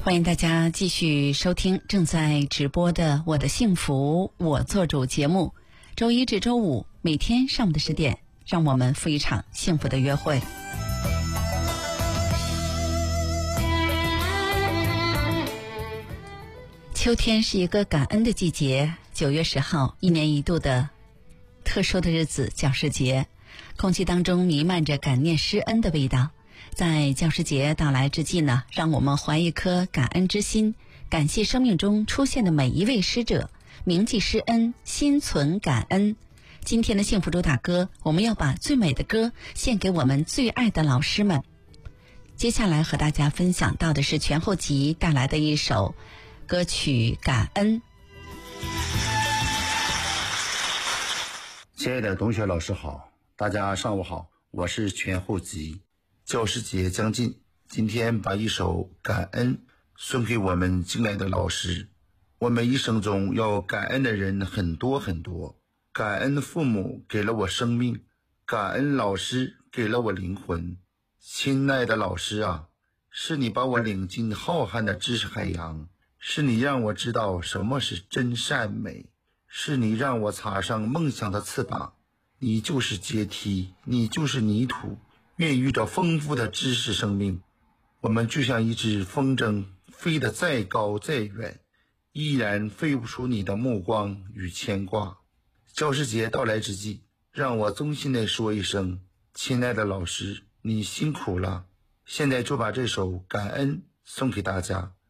欢迎大家继续收听正在直播的《我的幸福我做主》节目，周一至周五每天上午的10点，让我们赴一场幸福的约会。秋天是一个感恩的季节，9月10号，一年一度的特殊的日子——教师节，空气当中弥漫着感念施恩的味道。在教师节到来之际呢，让我们怀一颗感恩之心，感谢生命中出现的每一位师者，铭记施恩，心存感恩。今天的幸福主打歌，我们要把最美的歌献给我们最爱的老师们。接下来和大家分享到的是全后集带来的一首歌曲《感恩》。 亲爱的同学老师好，大家上午好，我是全后集。教师节将近，今天把一首感恩送给我们敬爱的老师。我们一生中要感恩的人很多很多，感恩父母给了我生命，感恩老师给了我灵魂。亲爱的老师啊，是你把我领进浩瀚的知识海洋，是你让我知道什么是真善美，是你让我插上梦想的翅膀。你就是阶梯，你就是泥土，孕育着丰富的知识生命。我们就像一只风筝，飞得再高再远，依然飞不出你的目光与牵挂。教师节到来之际，让我衷心地说一声，亲爱的老师，你辛苦了。现在就把这首感恩送给大家，